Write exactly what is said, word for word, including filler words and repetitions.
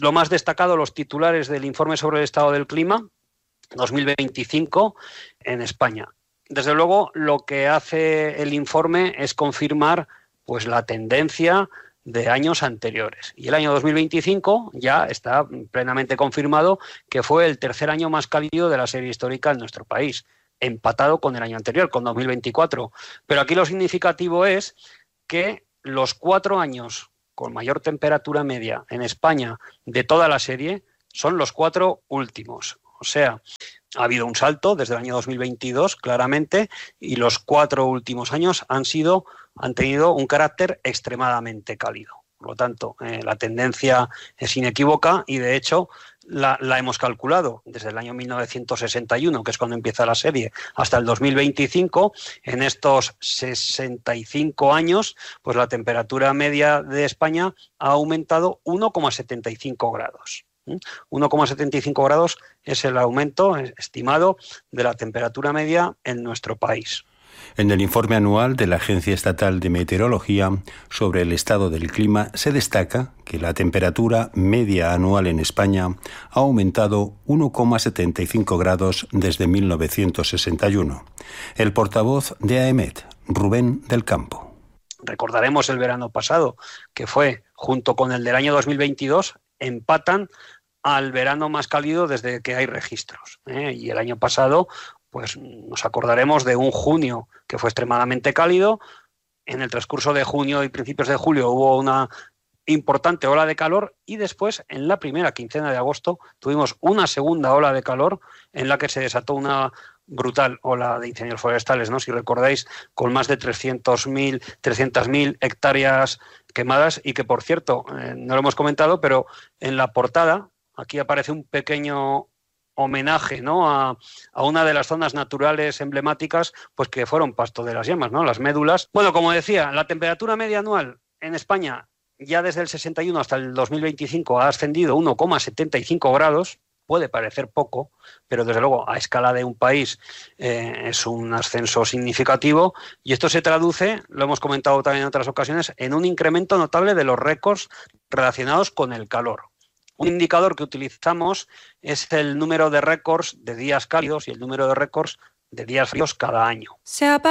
lo más destacado, los titulares del informe sobre el estado del clima dos mil veinticinco en España. Desde luego, lo que hace el informe es confirmar pues la tendencia de años anteriores. Y el año dos mil veinticinco ya está plenamente confirmado que fue el tercer año más cálido de la serie histórica en nuestro país, empatado con el año anterior, con dos mil veinticuatro. Pero aquí lo significativo es que los cuatro años con mayor temperatura media en España de toda la serie son los cuatro últimos. O sea, ha habido un salto desde el año dos mil veintidós, claramente, y los cuatro últimos años han sido, han tenido un carácter extremadamente cálido. Por lo tanto, eh, la tendencia es inequívoca y, de hecho, la, la hemos calculado desde el año mil novecientos sesenta y uno, que es cuando empieza la serie, hasta el dos mil veinticinco. En estos sesenta y cinco años, pues la temperatura media de España ha aumentado uno coma setenta y cinco grados. uno coma setenta y cinco grados es el aumento estimado de la temperatura media en nuestro país. En el informe anual de la Agencia Estatal de Meteorología sobre el estado del clima se destaca que la temperatura media anual en España ha aumentado uno coma setenta y cinco grados desde mil novecientos sesenta y uno. El portavoz de AEMET, Rubén del Campo. Recordaremos el verano pasado, que fue, junto con el del año dos mil veintidós, empatan al verano más cálido desde que hay registros, ¿eh? Y el año pasado, pues nos acordaremos de un junio que fue extremadamente cálido. En el transcurso de junio y principios de julio hubo una importante ola de calor y después, en la primera quincena de agosto, tuvimos una segunda ola de calor en la que se desató una brutal ola de incendios forestales, ¿no? Si recordáis, con más de trescientas mil hectáreas quemadas y que, por cierto, eh, no lo hemos comentado, pero en la portada aquí aparece un pequeño homenaje, ¿no?, a, a una de las zonas naturales emblemáticas, pues que fueron pasto de las llamas, ¿no?, las médulas. Bueno, como decía, la temperatura media anual en España ya desde el sesenta y uno hasta el dos mil veinticinco ha ascendido uno coma setenta y cinco grados. Puede parecer poco, pero desde luego a escala de un país eh, es un ascenso significativo, y esto se traduce, lo hemos comentado también en otras ocasiones, en un incremento notable de los récords relacionados con el calor. Un indicador que utilizamos es el número de récords de días cálidos y el número de récords de días fríos cada año.